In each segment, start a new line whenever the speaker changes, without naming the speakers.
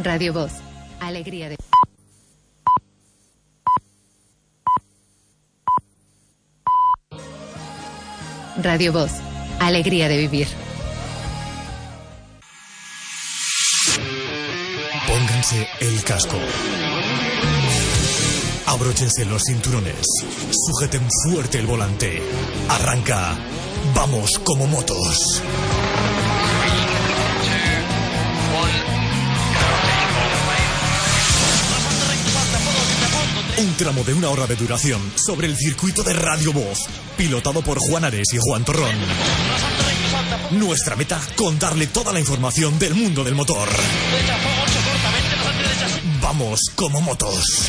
Radio Voz, alegría de... Radio Voz, alegría de vivir.
Pónganse el casco. Abróchense los cinturones. Sujeten fuerte el volante. Arranca. Vamos como motos. Un tramo de 1 hora de duración sobre el circuito de Radio Voz, pilotado por Juan Ares y Juan Torrón. Nuestra meta, contarle toda la información del mundo del motor. Vamos como motos.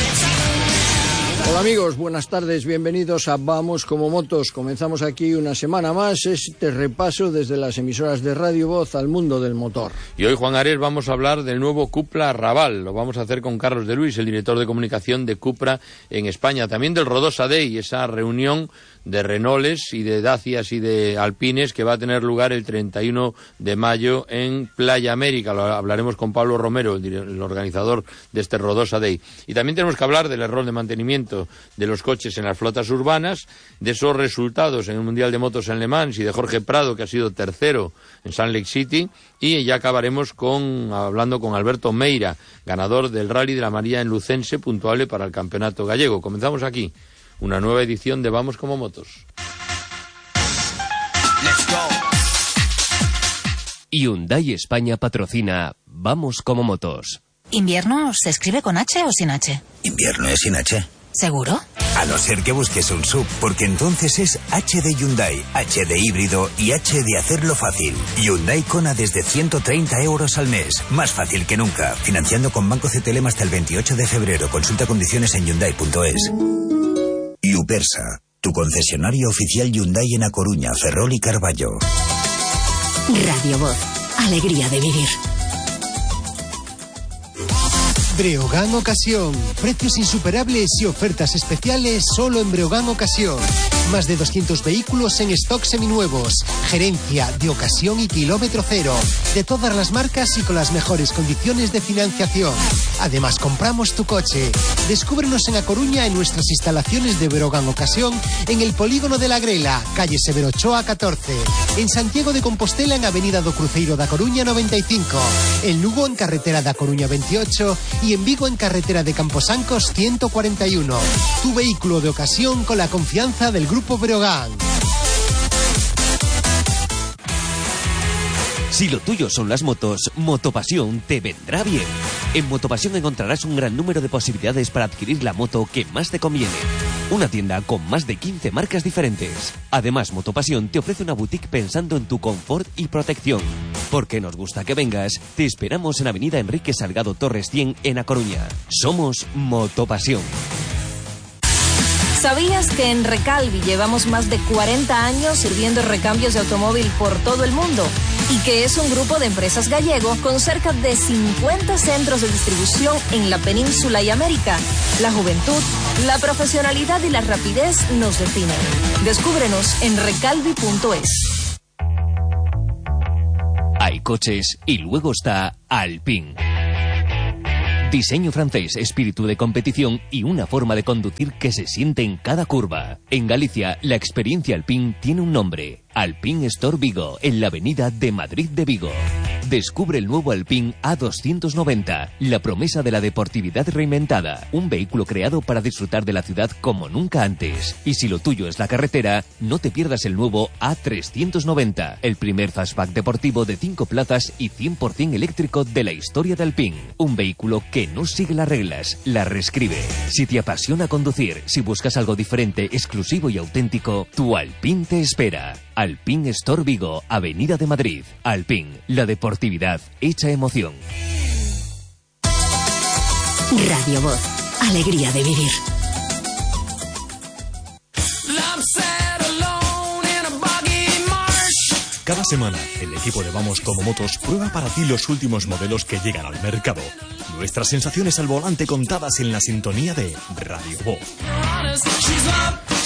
Hola amigos, buenas tardes, bienvenidos a Vamos como Motos. Comenzamos aquí una semana más este repaso desde las emisoras de Radio Voz al mundo del motor.
Y hoy, Juan Ares, vamos a hablar del nuevo Cupra Raval. Lo vamos a hacer con Carlos de Luis, el director de comunicación de Cupra en España. También del Rodosa Day, esa reunión de Renaults y de Dacias y de Alpines que va a tener lugar el 31 de mayo en Playa América. Lo hablaremos con Pablo Romero, el organizador de este Rodosa Day. Y también tenemos que hablar del error de mantenimiento de los coches en las flotas urbanas, de esos resultados en el Mundial de Motos en Le Mans y de Jorge Prado, que ha sido tercero en Salt Lake City. Y ya acabaremos hablando con Alberto Meira, ganador del Rally de la María en Lucense, puntuable para el Campeonato Gallego. Comenzamos aquí una nueva edición de Vamos como Motos.
Hyundai España patrocina Vamos como Motos.
¿Invierno se escribe con H o sin H?
Invierno es sin H.
¿Seguro?
A no ser que busques un SUV, porque entonces es H de Hyundai, H de híbrido y H de hacerlo fácil. Hyundai Kona desde 130 euros al mes. Más fácil que nunca. Financiando con Banco CTLM hasta el 28 de febrero. Consulta condiciones en Hyundai.es. Upersa, tu concesionario oficial Hyundai en A Coruña, Ferrol y Carballo.
Radio Voz, alegría de vivir.
Breogán Ocasión. Precios insuperables y ofertas especiales solo en Breogán Ocasión. Más de 200 vehículos en stock seminuevos. Gerencia de ocasión y kilómetro cero. De todas las marcas y con las mejores condiciones de financiación. Además, compramos tu coche. Descúbrenos en A Coruña en nuestras instalaciones de Breogán Ocasión, en el Polígono de la Grela, calle Severo Ochoa 14. En Santiago de Compostela, en Avenida do Cruceiro da Coruña 95. En Lugo, en carretera da Coruña 28. Y en Vigo, en carretera de Camposancos 141. Tu vehículo de ocasión con la confianza del Grupo Breogán.
Si lo tuyo son las motos, Motopasión te vendrá bien. En Motopasión encontrarás un gran número de posibilidades para adquirir la moto que más te conviene. Una tienda con más de 15 marcas diferentes. Además, Motopasión te ofrece una boutique pensando en tu confort y protección. Porque nos gusta que vengas, te esperamos en Avenida Enrique Salgado Torres 100 en A Coruña. Somos Motopasión.
¿Sabías que en Recalvi llevamos más de 40 años sirviendo recambios de automóvil por todo el mundo? Y que es un grupo de empresas gallego con cerca de 50 centros de distribución en la península y América. La juventud, la profesionalidad y la rapidez nos definen. Descúbrenos en recalvi.es.
Hay coches y luego está Alpine. Diseño francés, espíritu de competición y una forma de conducir que se siente en cada curva. En Galicia, la experiencia Alpine tiene un nombre. Alpine Store Vigo, en la avenida de Madrid de Vigo. Descubre el nuevo Alpine A290, la promesa de la deportividad reinventada. Un vehículo creado para disfrutar de la ciudad como nunca antes. Y si lo tuyo es la carretera, no te pierdas el nuevo A390, el primer fastback deportivo de 5 plazas y 100% eléctrico de la historia de Alpine. Un vehículo que no sigue las reglas, las reescribe. Si te apasiona conducir, si buscas algo diferente, exclusivo y auténtico, tu Alpine te espera. Alpine Store Vigo, Avenida de Madrid. Alpine, la deportividad hecha emoción.
Radio Voz, alegría de vivir.
Cada semana, el equipo de Vamos como Motos prueba para ti los últimos modelos que llegan al mercado. Nuestras sensaciones al volante contadas en la sintonía de Radio Voz.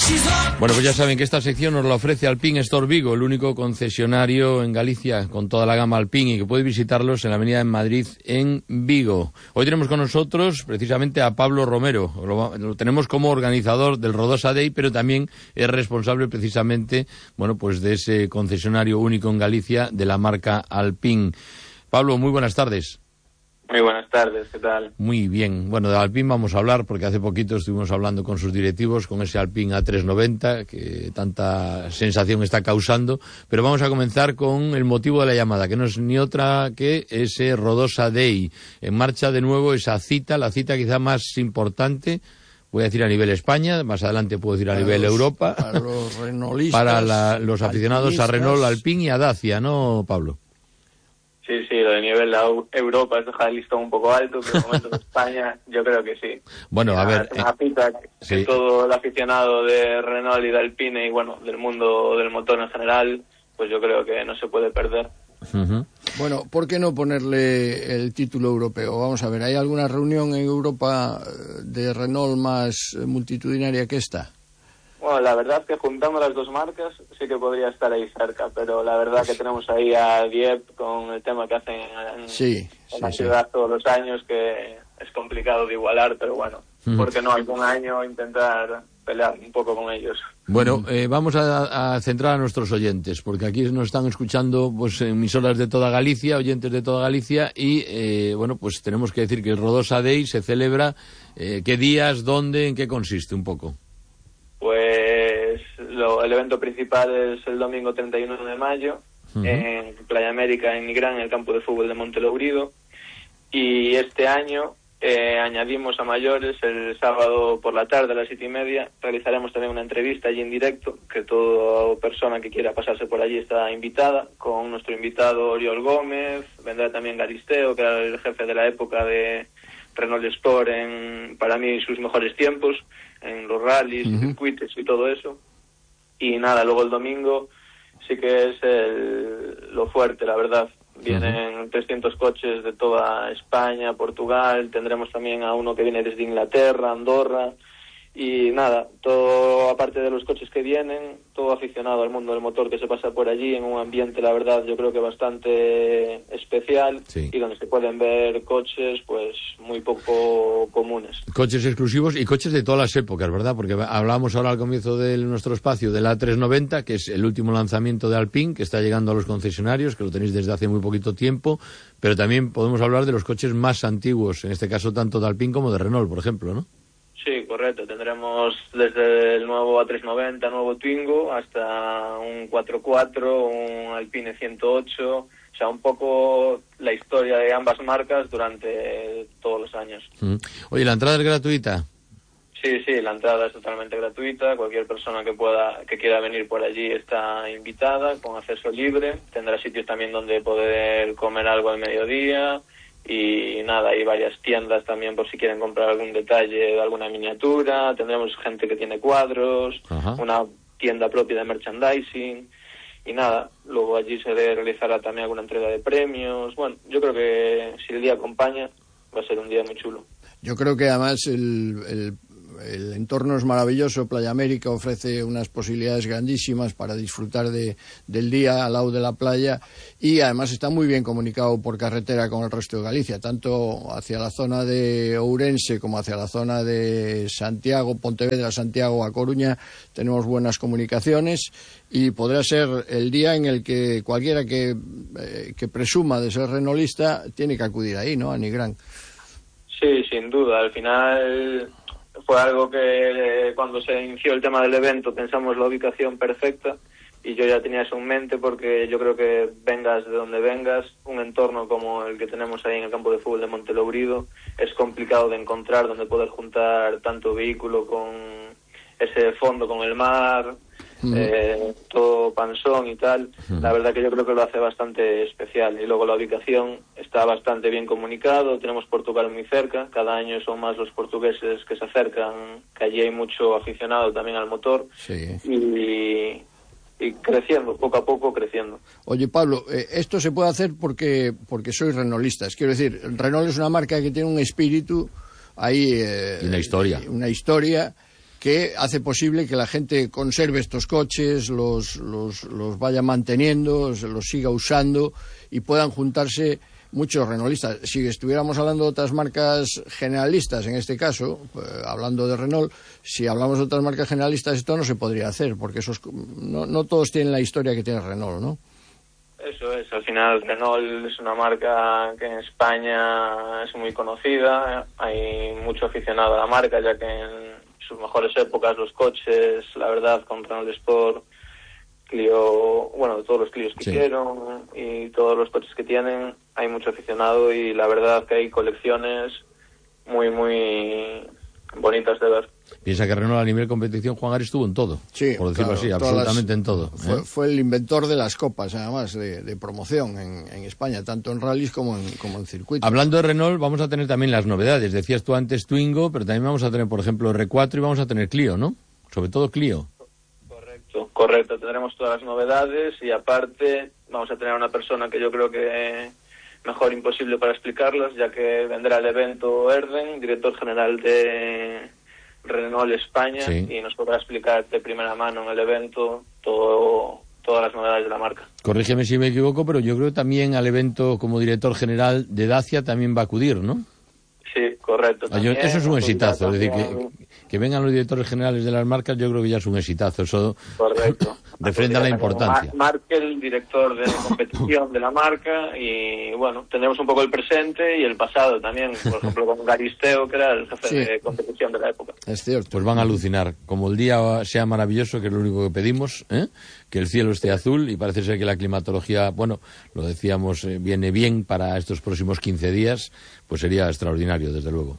Bueno, pues ya saben que esta sección nos la ofrece Alpine Store Vigo, el único concesionario en Galicia con toda la gama Alpine y que puede visitarlos en la avenida en Madrid, en Vigo. Hoy tenemos con nosotros precisamente a Pablo Romero. Lo tenemos como organizador del Rodosa Day, pero también es responsable precisamente, bueno, pues de ese concesionario único en Galicia de la marca Alpine. Pablo, muy buenas tardes.
Muy buenas tardes, ¿qué tal?
Muy bien. Bueno, de Alpine vamos a hablar porque hace poquito estuvimos hablando con sus directivos con ese Alpine A390 que tanta sensación está causando, pero vamos a comenzar con el motivo de la llamada, que no es ni otra que ese Rodosa Day. En marcha de nuevo esa cita, la cita quizá más importante, voy a decir a nivel España, más adelante puedo decir a nivel Europa,
para los renolistas,
para los aficionados a Renault, Alpine y a Dacia, ¿no, Pablo?
Sí, lo de nivel de Europa es dejar el listón un poco alto, pero de momento en España yo creo que sí.
Bueno, a ver...
Una cita que todo el aficionado de Renault y de Alpine y bueno, del mundo del motor en general, pues yo creo que no se puede perder.
Uh-huh.
Bueno, ¿por qué no ponerle el título europeo? Vamos a ver, ¿hay alguna reunión en Europa de Renault más multitudinaria que esta?
Bueno, la verdad es que juntando las dos marcas sí que podría estar ahí cerca, pero la verdad que tenemos ahí a Dieppe con el tema que hacen en la ciudad todos los años, que es complicado de igualar, pero bueno, ¿por qué no algún año intentar pelear un poco con ellos?
Bueno, vamos a centrar a nuestros oyentes, porque aquí nos están escuchando pues emisoras de toda Galicia, oyentes de toda Galicia, y bueno, pues tenemos que decir que el Rodosa Day se celebra, ¿qué días, dónde, en qué consiste un poco?
Pues el evento principal es el domingo 31 de mayo, en Playa América, en Nigrán, en el campo de fútbol de Montelourido, y este año añadimos a mayores el sábado por la tarde a las 7:30, realizaremos también una entrevista allí en directo, que toda persona que quiera pasarse por allí está invitada, con nuestro invitado Oriol Gómez, vendrá también Galisteo, que era el jefe de la época de Renault Sport en, para mí, sus mejores tiempos, en los rallies, circuitos y todo eso. Y nada, luego el domingo sí que es lo fuerte, la verdad. Vienen 300 coches de toda España, Portugal, tendremos también a uno que viene desde Inglaterra, Andorra, y nada, todo aparte de los coches que vienen, todo aficionado al mundo del motor que se pasa por allí en un ambiente, la verdad, yo creo que bastante especial, y donde se pueden ver coches pues muy poco comunes.
Coches exclusivos y coches de todas las épocas, ¿verdad? Porque hablábamos ahora al comienzo de nuestro espacio del A390, que es el último lanzamiento de Alpine, que está llegando a los concesionarios, que lo tenéis desde hace muy poquito tiempo, pero también podemos hablar de los coches más antiguos, en este caso tanto de Alpine como de Renault, por ejemplo, ¿no?
Sí, correcto. Tendremos desde el nuevo A390, nuevo Twingo, hasta un 4x4, un Alpine 108, o sea, un poco la historia de ambas marcas durante todos los años.
Oye, ¿la entrada es gratuita?
Sí, la entrada es totalmente gratuita. Cualquier persona que quiera venir por allí está invitada, con acceso libre. Tendrá sitios también donde poder comer algo al mediodía. Y nada, hay varias tiendas también por si quieren comprar algún detalle de alguna miniatura. Tendremos gente que tiene cuadros, una tienda propia de merchandising. Y nada, luego allí se realizará también alguna entrega de premios. Bueno, yo creo que si el día acompaña va a ser un día muy chulo.
Yo creo que además el entorno es maravilloso. Playa América ofrece unas posibilidades grandísimas para disfrutar del día al lado de la playa, y además está muy bien comunicado por carretera con el resto de Galicia, tanto hacia la zona de Ourense como hacia la zona de Santiago, Pontevedra, Santiago a Coruña. Tenemos buenas comunicaciones y podrá ser el día en el que cualquiera que presuma de ser renolista tiene que acudir ahí, ¿no? A Nigrán.
Sí, sin duda. Al final fue algo que cuando se inició el tema del evento pensamos la ubicación perfecta, y yo ya tenía eso en mente, porque yo creo que vengas de donde vengas, un entorno como el que tenemos ahí en el campo de fútbol de Montelourido es complicado de encontrar, donde poder juntar tanto vehículo con ese fondo con el mar, todo panzón y tal. La verdad que yo creo que lo hace bastante especial, y luego la ubicación está bastante bien comunicado. Tenemos Portugal muy cerca, cada año son más los portugueses que se acercan, que allí hay mucho aficionado también al motor, y creciendo, poco a poco creciendo.
Oye, Pablo, esto se puede hacer porque sois renolistas. Quiero decir, Renault es una marca que tiene un espíritu ahí,
una historia
que hace posible que la gente conserve estos coches, los vaya manteniendo, los siga usando y puedan juntarse muchos renaultistas. Si estuviéramos hablando de otras marcas generalistas, en este caso, hablando de Renault, si hablamos de otras marcas generalistas, esto no se podría hacer, porque no todos tienen la historia que tiene Renault, ¿no?
Eso es, al final Renault es una marca que en España es muy conocida, hay mucho aficionado a la marca, ya que en sus mejores épocas los coches, la verdad, con Renault Sport, Clio, bueno, todos los Clios que hicieron y todos los coches que tienen, hay mucho aficionado y la verdad que hay colecciones muy, muy bonitas de ver.
Piensa que Renault a nivel competición, Juan Ares estuvo en todo, por decirlo así, absolutamente en todo.
Fue el inventor de las copas, además, de promoción en España, tanto en rallies como en circuitos.
Hablando de Renault, vamos a tener también las novedades. Decías tú antes Twingo, pero también vamos a tener, por ejemplo, R4 y vamos a tener Clio, ¿no? Sobre todo Clio.
Correcto, tendremos todas las novedades y aparte vamos a tener una persona que yo creo que mejor imposible para explicarlas, ya que vendrá al evento Erden, director general de Renault España, y nos podrá explicar de primera mano en el evento todas las novedades de la marca. Corrígeme
si me equivoco, pero yo creo que también al evento como director general de Dacia también va a acudir, ¿no?
Sí, correcto.
También, eso es un exitazo, es decir, que vengan los directores generales de las marcas, yo creo que ya es un exitazo, eso
correcto.
refrenda la importancia.
Markel, director de competición de la marca, y bueno, tenemos un poco el presente y el pasado también, por ejemplo con Garisteo, que era el jefe de competición de la época.
Es cierto.
Pues van a alucinar, como el día sea maravilloso, que es lo único que pedimos, que el cielo esté azul, y parece ser que la climatología, bueno, lo decíamos, viene bien para estos próximos 15 días, pues sería extraordinario, desde luego.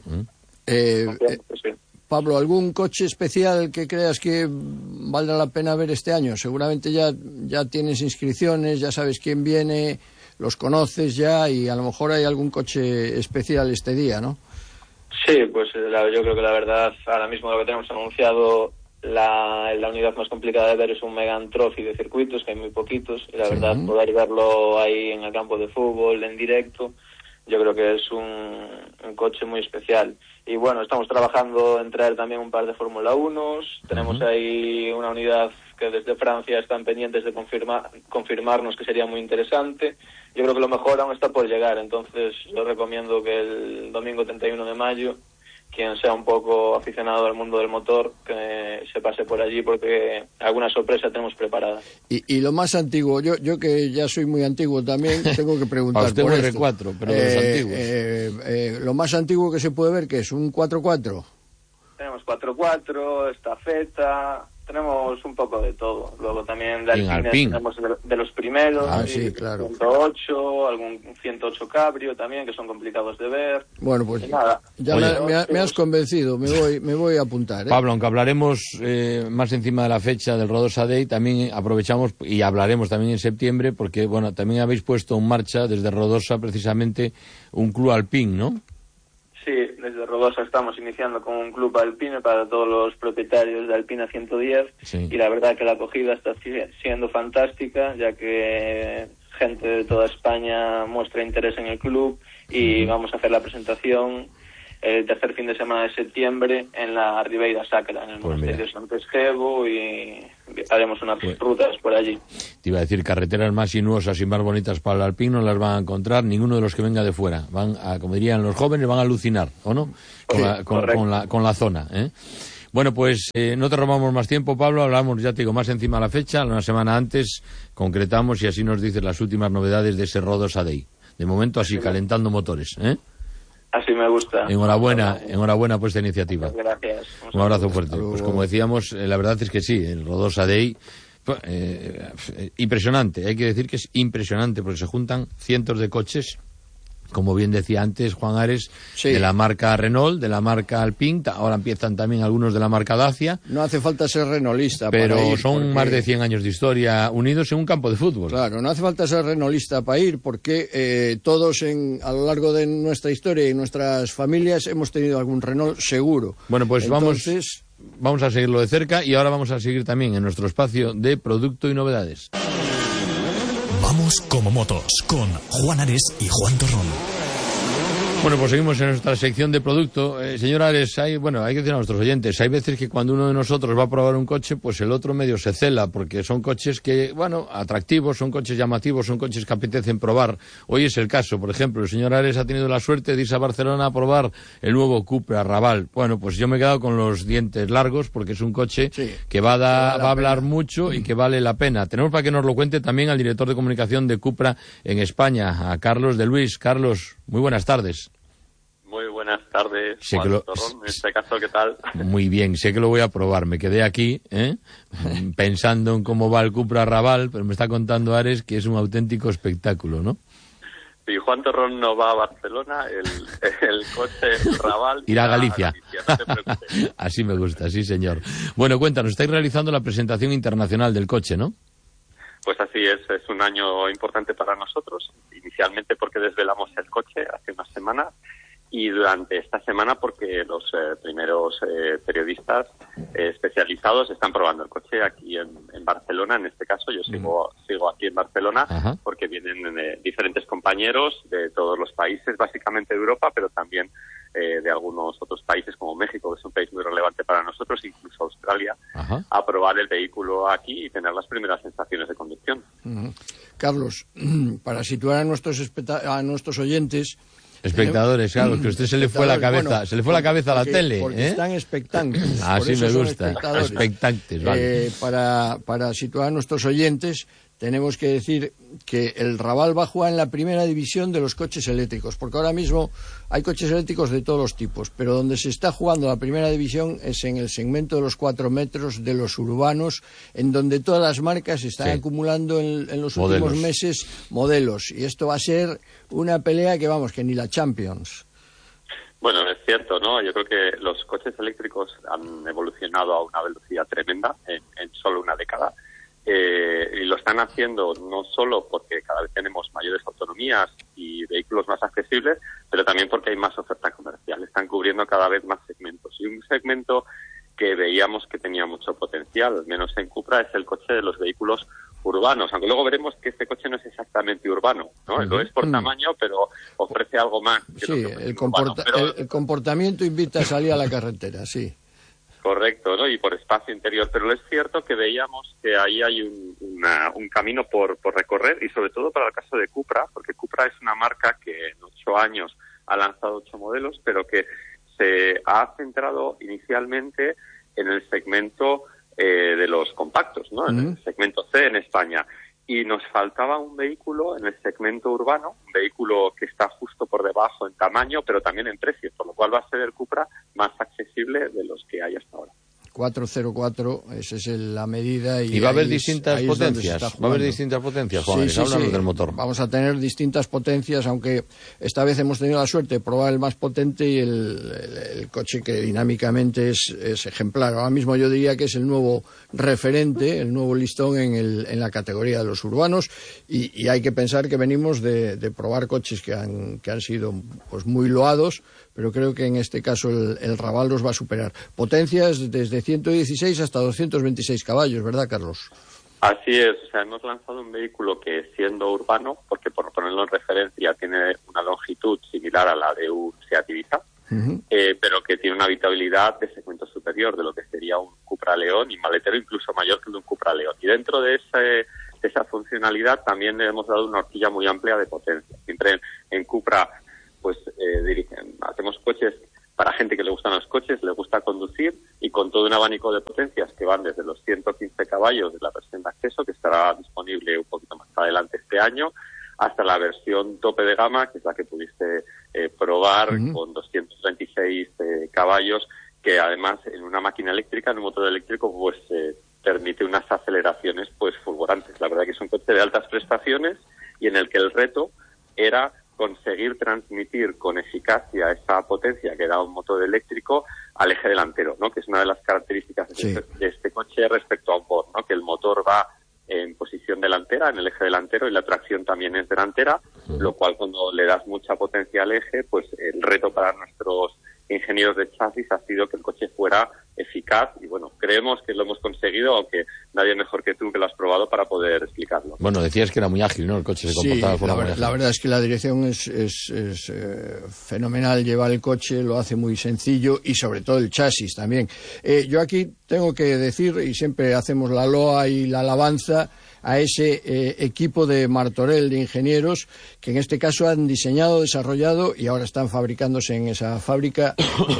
Pablo, ¿algún coche especial que creas que valdrá la pena ver este año? Seguramente ya tienes inscripciones, ya sabes quién viene, los conoces ya y a lo mejor hay algún coche especial este día, ¿no?
Sí, pues yo creo que la verdad, ahora mismo lo que tenemos anunciado, la unidad más complicada de ver es un Megane Trophy de circuitos, que hay muy poquitos, y la verdad poder verlo ahí en el campo de fútbol, en directo, yo creo que es un coche muy especial. Y bueno, estamos trabajando en traer también un par de Fórmula 1. Tenemos ahí una unidad que desde Francia están pendientes de confirmarnos, que sería muy interesante. Yo creo que lo mejor aún está por llegar, entonces yo recomiendo que el domingo 31 de mayo, quien sea un poco aficionado al mundo del motor, que se pase por allí, porque alguna sorpresa tenemos preparada.
Y lo más antiguo, yo que ya soy muy antiguo también, tengo que preguntar
a usted
por
esto. R4, pero de los antiguos.
Lo más antiguo que se puede ver, ¿qué es? ¿Un 4x4?
Tenemos 4x4, estafeta, tenemos un poco de todo. Luego también de Alpine tenemos de los primeros,
sí, claro.
108, algún 108 Cabrio también, que son complicados de ver.
Bueno, pues nada, ya me has convencido, me voy a apuntar.
Pablo, aunque hablaremos más encima de la fecha del Rodosa Day, también aprovechamos y hablaremos también en septiembre, porque bueno, también habéis puesto en marcha desde Rodosa precisamente un club Alpine, ¿no?
Sí, desde Rodosa estamos iniciando con un club Alpine para todos los propietarios de Alpina 110 y la verdad que la acogida está siendo fantástica, ya que gente de toda España muestra interés en el club y vamos a hacer la presentación el tercer fin de semana de septiembre en la Ribeira Sacra, en el monasterio de Santo Esquevo, y haremos unas rutas por allí.
Te iba a decir, carreteras más sinuosas y más bonitas para el Alpine no las van a encontrar ninguno de los que venga de fuera. Van a, como dirían los jóvenes, van a alucinar, ¿o no? Con la zona, ¿eh? Bueno, pues no te robamos más tiempo, Pablo. Hablamos, ya te digo, más encima de la fecha. Una semana antes concretamos y así nos dices las últimas novedades de ese Rodosa Day. De momento así, calentando motores, ¿eh?
Así me gusta.
Enhorabuena por esta iniciativa.
Gracias.
Un abrazo fuerte. Pues como decíamos, la verdad es que sí, el Rodosa Day, impresionante. Hay que decir que es impresionante porque se juntan cientos de coches, como bien decía antes Juan Ares, de la marca Renault, de la marca Alpine, ahora empiezan también algunos de la marca Dacia.
No hace falta ser renaultista
pero
para ir.
Son más de 100 años de historia unidos en un campo de fútbol.
Claro, no hace falta ser renaultista para ir, porque todos a lo largo de nuestra historia y nuestras familias hemos tenido algún Renault seguro.
Bueno, pues vamos a seguirlo de cerca y ahora vamos a seguir también en nuestro espacio de producto y novedades.
Vamos como motos con Juan Ares y Juan Torrón.
Bueno, pues seguimos en nuestra sección de producto. Señor Ares, hay que decir a nuestros oyentes, hay veces que cuando uno de nosotros va a probar un coche, pues el otro medio se cela, porque son coches que, atractivos, son coches llamativos, son coches que apetecen probar. Hoy es el caso, por ejemplo, el señor Ares ha tenido la suerte de irse a Barcelona a probar el nuevo Cupra Raval. Bueno, pues yo me he quedado con los dientes largos, porque es un coche que va a hablar mucho y que vale la pena. Tenemos para que nos lo cuente también al director de comunicación de Cupra en España, a Carlos de Luis. Carlos, muy buenas tardes.
Muy buenas tardes, Juan Torrón. En este caso, ¿qué tal?
Muy bien, sé que lo voy a probar. Me quedé aquí pensando en cómo va el Cupra Raval, pero me está contando Ares que es un auténtico espectáculo, ¿no?
Sí, Juan Torrón no va a Barcelona, el coche Raval
irá a Galicia.
No te preocupes.
Así me gusta, sí, señor. Bueno, cuéntanos, estáis realizando la presentación internacional del coche, ¿no?
Pues así es un año importante para nosotros, inicialmente porque desvelamos el coche hace unas semanas, y durante esta semana porque los primeros periodistas especializados están probando el coche aquí en Barcelona. En este caso yo sigo aquí en Barcelona. Ajá. Porque vienen diferentes compañeros de todos los países, básicamente de Europa, pero también de algunos otros países como México, que es un país muy relevante para nosotros, incluso Australia, ajá, a probar el vehículo aquí y tener las primeras sensaciones de conducción.
Uh-huh. Carlos, para situar a nuestros oyentes...
Espectadores, claro, que a usted se le fue la cabeza, a la tele.
Porque están expectantes.
Así me gusta, expectantes, vale.
Para situar a nuestros oyentes, tenemos que decir que el Raval va a jugar en la primera división de los coches eléctricos, porque ahora mismo hay coches eléctricos de todos los tipos, pero donde se está jugando la primera división es en el segmento de los 4 metros de los urbanos, en donde todas las marcas están acumulando en los últimos meses modelos, y esto va a ser una pelea que ni la Champions.
Bueno, es cierto, ¿no? Yo creo que los coches eléctricos han evolucionado a una velocidad tremenda en solo una década. Y lo están haciendo no solo porque cada vez tenemos mayores autonomías y vehículos más accesibles, pero también porque hay más oferta comercial. Están cubriendo cada vez más segmentos. Y un segmento que veíamos que tenía mucho potencial, al menos en Cupra, es el coche de los vehículos urbanos. Aunque luego veremos que este coche no es exactamente urbano, ¿no? Lo es por tamaño, pero ofrece algo más.
Sí, el comportamiento invita a salir a la carretera, sí.
Correcto, ¿no? Y por espacio interior, pero es cierto que veíamos que ahí hay un camino por recorrer, y sobre todo para el caso de Cupra, porque Cupra es una marca que en 8 años ha lanzado 8 modelos, pero que se ha centrado inicialmente en el segmento de los compactos, ¿no? En el segmento C en España. Y nos faltaba un vehículo en el segmento urbano, un vehículo que está justo por debajo en tamaño, pero también en precio, por lo cual va a ser el Cupra más accesible de los que hay hasta ahora.
404, esa es la medida.
¿Y va a haber distintas potencias? ¿Va a haber distintas potencias, Juan?
Sí,
háblanos del motor.
Vamos a tener distintas potencias, aunque esta vez hemos tenido la suerte de probar el más potente y el coche que dinámicamente es ejemplar. Ahora mismo yo diría que es el nuevo referente, el nuevo listón en la categoría de los urbanos, y hay que pensar que venimos de probar coches que han sido pues muy loados, pero creo que en este caso el Raval los va a superar. Potencias desde 116 hasta 226 caballos, ¿verdad, Carlos?
Así es, o sea, hemos lanzado un vehículo que, siendo urbano, porque por ponerlo en referencia tiene una longitud similar a la de un Seat Ibiza, pero que tiene una habitabilidad de segmento superior de lo que sería un Cupra León, y maletero incluso mayor que el de un Cupra León. Y dentro de esa funcionalidad también le hemos dado una horquilla muy amplia de potencia. Siempre en Cupra pues hacemos coches para gente que le gustan los coches, le gusta conducir, y con todo un abanico de potencias que van desde los 115 caballos de la versión de acceso, que estará disponible un poquito más adelante este año, hasta la versión tope de gama, que es la que pudiste probar, con 226 caballos, que además en una máquina eléctrica, en un motor eléctrico, pues permite unas aceleraciones pues fulgurantes. La verdad que es un coche de altas prestaciones, y en el que el reto era conseguir transmitir con eficacia esa potencia que da un motor eléctrico al eje delantero, ¿no? Que es una de las características de este coche respecto a un Ford, ¿no? Que el motor va en posición delantera, en el eje delantero, y la tracción también es delantera, lo cual cuando le das mucha potencia al eje, pues el reto para nuestros ingenieros de chasis ha sido que el coche fuera eficaz, y bueno, creemos que lo hemos conseguido, aunque nadie mejor que tú, que lo has probado, para poder explicarlo.
Bueno, decías que era muy ágil, ¿no? El coche se comportaba de forma muy ágil.
La verdad es que la dirección es fenomenal. Llevar el coche lo hace muy sencillo, y sobre todo el chasis también. Yo aquí tengo que decir, y siempre hacemos la loa y la alabanza a ese equipo de Martorell, de ingenieros, que en este caso han diseñado, desarrollado y ahora están fabricándose en esa fábrica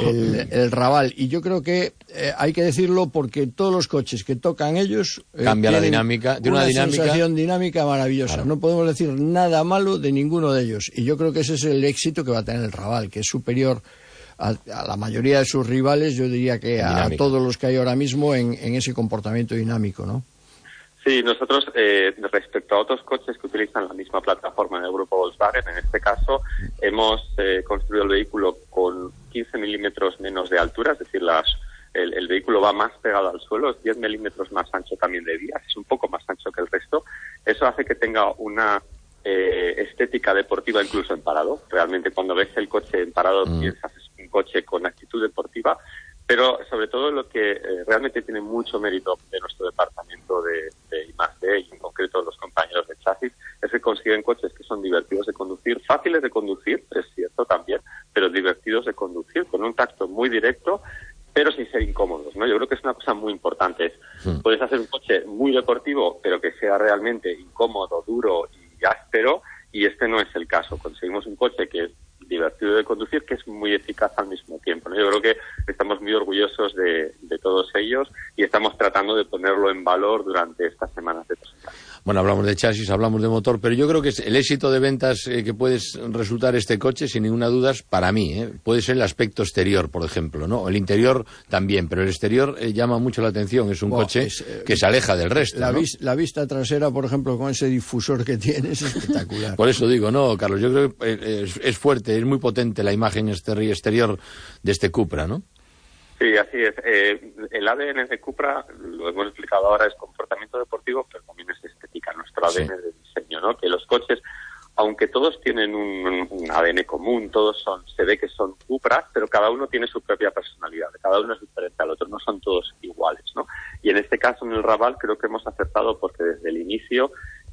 el Raval. Y yo creo que hay que decirlo, porque todos los coches que tocan ellos
cambia la dinámica, de una
sensación dinámica maravillosa. Claro. No podemos decir nada malo de ninguno de ellos, y yo creo que ese es el éxito que va a tener el Raval, que es superior a la mayoría de sus rivales, yo diría que a todos los que hay ahora mismo en ese comportamiento dinámico, ¿no?
Sí, nosotros, respecto a otros coches que utilizan la misma plataforma del grupo Volkswagen, en este caso hemos construido el vehículo con 15 milímetros menos de altura, es decir, el vehículo va más pegado al suelo, es 10 milímetros más ancho también de vías, es un poco más ancho que el resto. Eso hace que tenga una estética deportiva incluso en parado. Realmente cuando ves el coche en parado piensas es un coche con actitud deportiva, pero sobre todo lo que realmente tiene mucho mérito de nuestro departamento de I+D, y en concreto los compañeros de chasis, es que consiguen coches que son divertidos de conducir, fáciles de conducir, es cierto también, pero divertidos de conducir, con un tacto muy directo, pero sin ser incómodos, ¿no? Yo creo que es una cosa muy importante. Puedes hacer un coche muy deportivo, pero que sea realmente incómodo, duro y áspero, y este no es el caso. Conseguimos un coche que es divertido de conducir, que es muy eficaz al mismo tiempo, ¿no? Yo creo que estamos muy orgullosos de todos ellos, y estamos tratando de ponerlo en valor durante estas semanas de presentación.
Bueno, hablamos de chasis, hablamos de motor, pero yo creo que el éxito de ventas que puede resultar este coche, sin ninguna duda, para mí, puede ser el aspecto exterior, por ejemplo, ¿no? El interior también, pero el exterior llama mucho la atención. Es un coche que se aleja del resto, ¿no?
La vista trasera, por ejemplo, con ese difusor que tiene, es espectacular.
Por eso digo, no, Carlos, yo creo que es fuerte, es muy potente la imagen exterior de este Cupra, ¿no?
Sí, así es. El ADN de Cupra, lo hemos explicado ahora, es comportamiento deportivo, pero también es estética, nuestro ADN de diseño, ¿no? Que los coches, aunque todos tienen un ADN común, se ve que son Cupras, pero cada uno tiene su propia personalidad, cada uno es diferente al otro, no son todos iguales, ¿no? Y en este caso, en el Raval, creo que hemos acertado, porque desde el inicio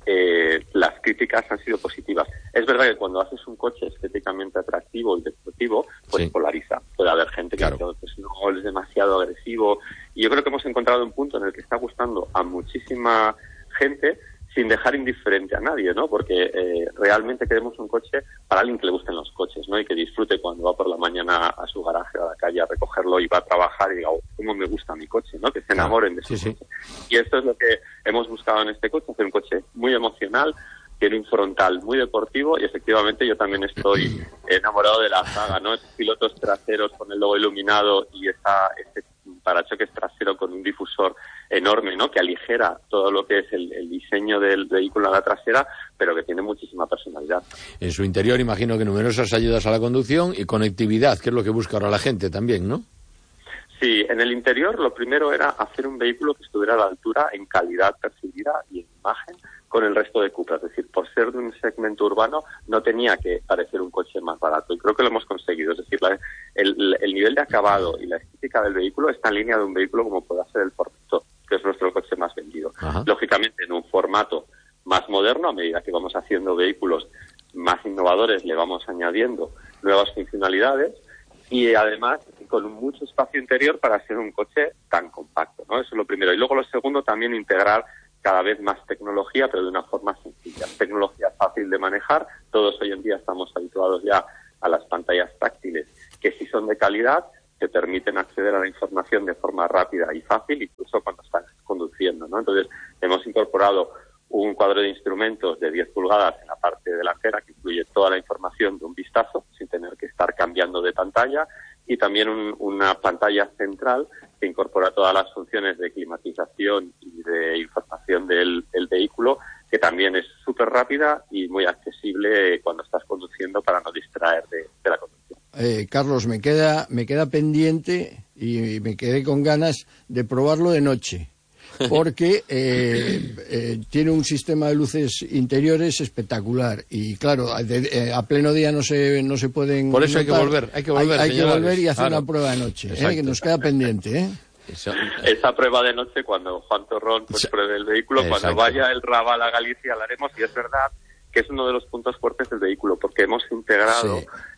las críticas han sido positivas. Es verdad que cuando haces un coche estéticamente atractivo y deportivo, pues polariza. Puede haber gente que pues no, es demasiado agresivo. Y yo creo que hemos encontrado un punto en el que está gustando a muchísima gente, sin dejar indiferente a nadie, ¿no? Porque realmente queremos un coche para alguien que le gusten los coches, ¿no? Y que disfrute cuando va por la mañana a su garaje o a la calle a recogerlo y va a trabajar y diga, oh, cómo me gusta mi coche, ¿no? Que se enamoren de su coche. Y esto es lo que hemos buscado en este coche, hacer un coche muy emocional, tiene un frontal muy deportivo, y efectivamente yo también estoy enamorado de la saga, ¿no? Esos pilotos traseros con el logo iluminado y ese parachoques trasero con un difusor enorme, ¿no? Que aligera todo lo que es el diseño del vehículo a la trasera, pero que tiene muchísima personalidad.
En su interior imagino que numerosas ayudas a la conducción y conectividad, que es lo que busca ahora la gente también, ¿no?
Sí, en el interior lo primero era hacer un vehículo que estuviera a la altura en calidad percibida y en imagen con el resto de Cupra. Es decir, por ser de un segmento urbano no tenía que parecer un coche más barato, y creo que lo hemos conseguido. Es decir, el nivel de acabado y la estética del vehículo está en línea de un vehículo como pueda ser el Formentor, que es nuestro coche más vendido. Lógicamente, en un formato más moderno, a medida que vamos haciendo vehículos más innovadores, le vamos añadiendo nuevas funcionalidades, y además con mucho espacio interior para ser un coche tan compacto, ¿no? Eso es lo primero. Y luego lo segundo, también integrar cada vez más tecnología, pero de una forma sencilla. Tecnología fácil de manejar. Todos hoy en día estamos habituados ya a las pantallas táctiles, que si son de calidad, te permiten acceder a la información de forma rápida y fácil, incluso cuando estás conduciendo, ¿no? Entonces, hemos incorporado un cuadro de instrumentos de 10 pulgadas en la parte delantera, que incluye toda la información de un vistazo, sin tener que estar cambiando de pantalla, y también una pantalla central que incorpora todas las funciones de climatización y de información del vehículo, que también es súper rápida y muy accesible cuando estás conduciendo, para no distraer de la conducción.
Carlos, me queda pendiente, y me quedé con ganas de probarlo de noche, porque tiene un sistema de luces interiores espectacular, y claro, a pleno día no se pueden.
Por eso notar. hay que volver
y hacer una prueba de noche, que nos queda pendiente,
esa prueba de noche, cuando Juan Torrón pues pruebe el vehículo, cuando vaya el Raval a Galicia la haremos, y es verdad que es uno de los puntos fuertes del vehículo, porque hemos integrado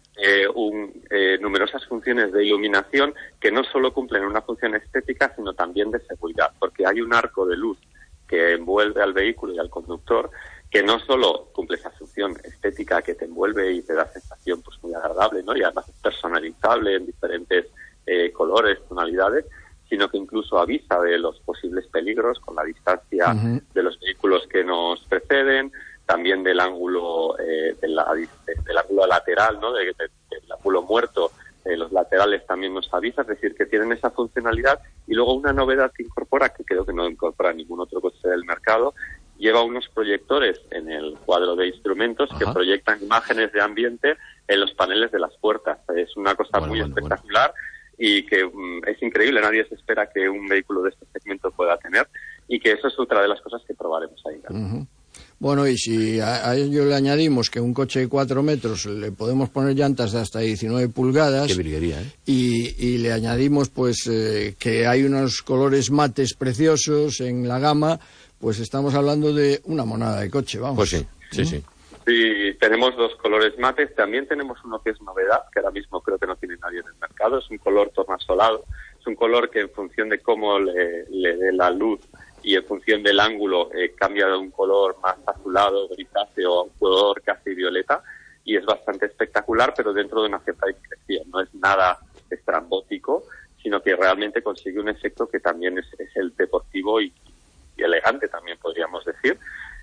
numerosas funciones de iluminación que no solo cumplen una función estética, sino también de seguridad, porque hay un arco de luz que envuelve al vehículo y al conductor, que no solo cumple esa función estética que te envuelve y te da sensación pues muy agradable, ¿no? Y además es personalizable en diferentes colores, tonalidades, sino que incluso avisa de los posibles peligros con la distancia de los vehículos que nos preceden, también del ángulo del ángulo lateral, ¿no? Del ángulo muerto. Los laterales también nos avisa, es decir, que tienen esa funcionalidad. Y luego una novedad que incorpora, que creo que no incorpora ningún otro coche del mercado, lleva unos proyectores en el cuadro de instrumentos que proyectan imágenes de ambiente en los paneles de las puertas. Es una cosa muy espectacular y que es increíble. Nadie se espera que un vehículo de este segmento pueda tener, y que eso es otra de las cosas que probaremos ahí.
Bueno, y si a ello le añadimos que un coche de 4 metros le podemos poner llantas de hasta 19 pulgadas...
Qué virguería, ¿eh?
Y le añadimos pues que hay unos colores mates preciosos en la gama, pues estamos hablando de una monada de coche, vamos.
Pues sí, sí.
Sí, tenemos 2 colores mates. También tenemos uno que es novedad, que ahora mismo creo que no tiene nadie en el mercado. Es un color tornasolado. Es un color que en función de cómo le dé la luz y en función del ángulo cambia de un color más azulado, grisáceo, a un color casi violeta, y es bastante espectacular, pero dentro de una cierta discreción. No es nada estrambótico, sino que realmente consigue un efecto que también es el deportivo y elegante, también podríamos decir.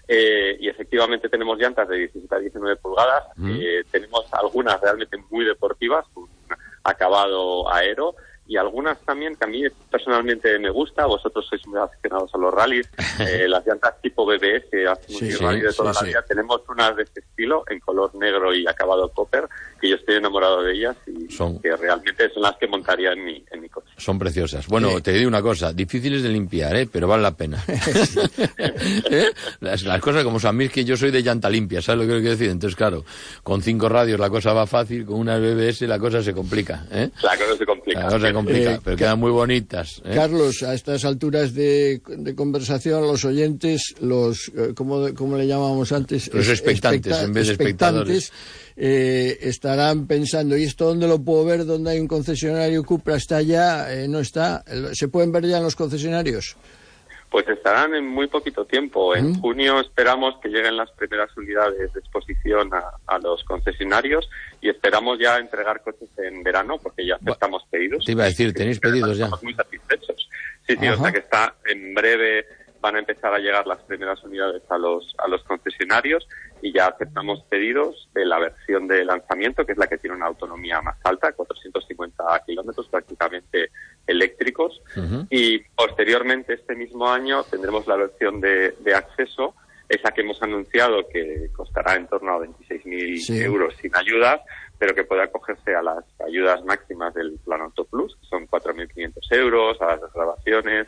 Y efectivamente tenemos llantas de 17 a 19 pulgadas, tenemos algunas realmente muy deportivas, un acabado aero, y algunas también que a mí personalmente me gusta. Vosotros sois muy aficionados a los rallies, las llantas tipo BBS que hacen un rally de toda la vida. Tenemos unas de este estilo en color negro y acabado copper, que yo estoy enamorado de ellas y que realmente son las que montaría en mi coche.
Son preciosas. Bueno, te digo una cosa, difíciles de limpiar, pero vale la pena. Las cosas como son. A mí es que yo soy de llanta limpia, ¿sabes lo que quiero decir? Entonces, claro, con 5 radios la cosa va fácil, con unas BBS la cosa se complica.
La cosa se complica.
Pero quedan muy bonitas.
Carlos, a estas alturas de conversación, los oyentes, los ¿cómo le llamábamos antes?
Los expectantes, en vez de espectadores.
Estarán pensando, ¿y esto dónde lo puedo ver? ¿Dónde hay un concesionario Cupra? ¿Está ya? ¿No está? ¿Se pueden ver ya en los concesionarios?
Pues estarán en muy poquito tiempo. En junio esperamos que lleguen las primeras unidades de exposición a los concesionarios, y esperamos ya entregar coches en verano, porque ya aceptamos pedidos.
Te iba a decir, ¿tenéis pedidos ya?
Estamos muy satisfechos. Sí, o sea que en breve van a empezar a llegar las primeras unidades a los concesionarios, y ya aceptamos pedidos de la versión de lanzamiento, que es la que tiene una autonomía más alta, 450 kilómetros prácticamente eléctricos, y posteriormente este mismo año tendremos la versión de acceso, esa que hemos anunciado que costará en torno a 26.000 euros sin ayudas, pero que puede acogerse a las ayudas máximas del Plan Auto Plus, que son 4.500 euros, a las desgravaciones,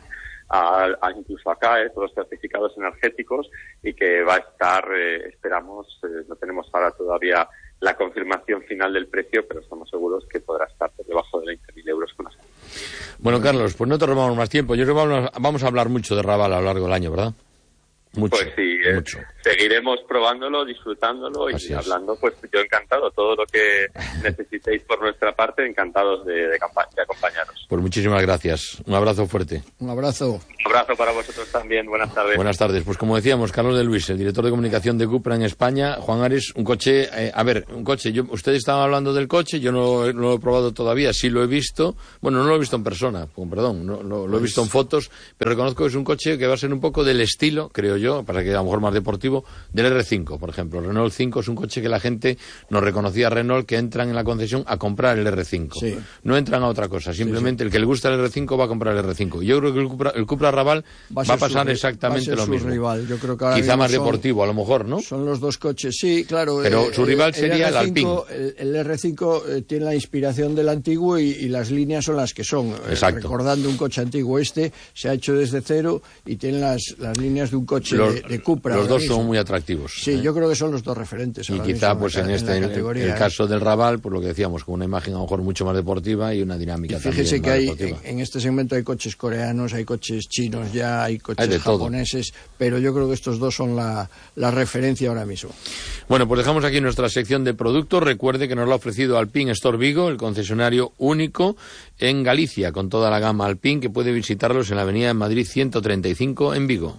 incluso a CAE, todos los certificados energéticos, y que va a estar, esperamos, no tenemos ahora todavía la confirmación final del precio, pero estamos seguros que podrá estar por debajo de 20.000 euros con nosotros.
Bueno, Carlos, pues no te robamos más tiempo. Yo creo que vamos a hablar mucho de Raval a lo largo del año, ¿verdad? Mucho,
pues sí,
mucho.
Seguiremos probándolo, disfrutándolo y hablando, pues yo encantado. Todo lo que necesitéis por nuestra parte, encantados de acompañaros.
Pues muchísimas gracias. Un abrazo fuerte.
Un abrazo.
Un abrazo para vosotros también. Buenas tardes.
Buenas tardes. Pues como decíamos, Carlos de Luis, el director de comunicación de Cupra en España. Juan Ares, un coche... un coche. Ustedes estaban hablando del coche, yo no lo he probado todavía. Sí lo he visto. Bueno, no lo he visto en persona, perdón. Lo he visto en fotos, pero reconozco que es un coche que va a ser un poco del estilo, creo yo, para que a lo mejor más deportivo, del R5, por ejemplo. El Renault 5 es un coche que la gente nos reconocía a Renault, que entran en la concesión a comprar el R5. Sí. No entran a otra cosa, simplemente el que le gusta el R5 va a comprar el R5. Yo creo que el Cupra Raval va a pasar exactamente lo mismo.
Rival. Yo creo que
quizá más deportivo, a lo mejor, ¿no?
Son los dos coches, sí, claro.
Pero su rival sería el Alpine.
El R5 tiene la inspiración del antiguo y las líneas son las que son.
Exacto.
Recordando un coche antiguo, se ha hecho desde cero y tiene las líneas de un coche coche de Cupra.
Los dos son muy atractivos.
Sí, yo creo que son los dos referentes.
Y quizá pues en el caso del Raval, pues lo que decíamos, con una imagen a lo mejor mucho más deportiva y una dinámica también
fíjese que
más
hay
deportiva.
en este segmento hay coches coreanos, hay coches chinos ya, hay coches japoneses, pero yo creo que estos dos son la referencia ahora mismo.
Bueno, pues dejamos aquí nuestra sección de productos. Recuerde que nos lo ha ofrecido Alpine Store Vigo, el concesionario único en Galicia, con toda la gama Alpine, que puede visitarlos en la avenida en Madrid 135 en Vigo.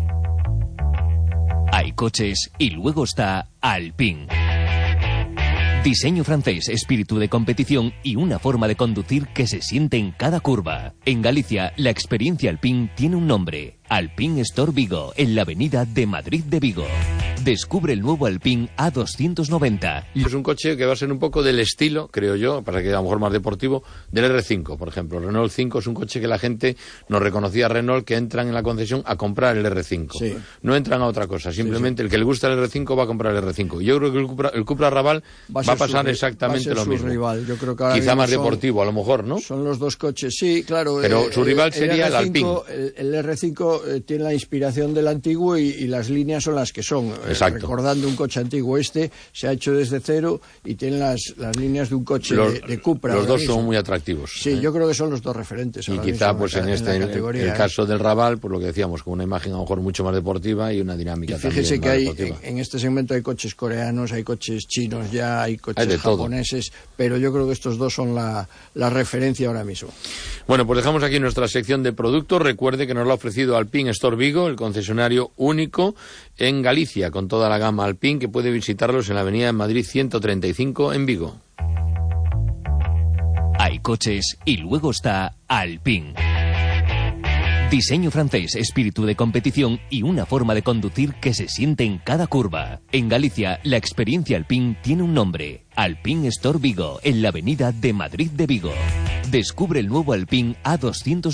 Hay coches y luego está Alpine. Diseño francés, espíritu de competición y una forma de conducir que se siente en cada curva. En Galicia, la experiencia Alpine tiene un nombre. Alpine Store Vigo, en la avenida de Madrid de Vigo. Descubre el nuevo Alpine A290.
Es un coche que va a ser un poco del estilo, creo yo, para que a lo mejor más deportivo, del R5, por ejemplo. Renault 5 es un coche que la gente no reconocía a Renault, que entran en la concesión a comprar el R5. Sí. No entran a otra cosa, simplemente el que le gusta el R5 va a comprar el R5. Yo creo que el Cupra Raval va a pasar exactamente lo mismo.
Rival. Yo creo que
quizá más deportivo, a lo mejor, ¿no?
Son los dos coches, sí, claro.
Pero su rival sería el Alpine.
El R5 tiene la inspiración del antiguo y las líneas son las que son. Recordando un coche antiguo, se ha hecho desde cero y tiene las líneas de un coche de Cupra.
Los dos son muy atractivos.
Sí, yo creo que son los dos referentes.
Y quizá pues en el caso del Raval, pues lo que decíamos, con una imagen a lo mejor mucho más deportiva y una dinámica también más deportiva.
Fíjese que en este segmento hay coches coreanos, hay coches chinos ya, hay coches japoneses, pero yo creo que estos dos son la referencia ahora mismo.
Bueno, pues dejamos aquí nuestra sección de productos. Recuerde que nos lo ha ofrecido Alpine Store Vigo, el concesionario único en Galicia, con toda la gama Alpine, que puede visitarlos en la avenida en Madrid 135 en Vigo.
Hay coches y luego está Alpine. Diseño francés, espíritu de competición y una forma de conducir que se siente en cada curva. En Galicia, la experiencia Alpine tiene un nombre. Alpine Store Vigo, en la avenida de Madrid de Vigo. Descubre el nuevo Alpine A290.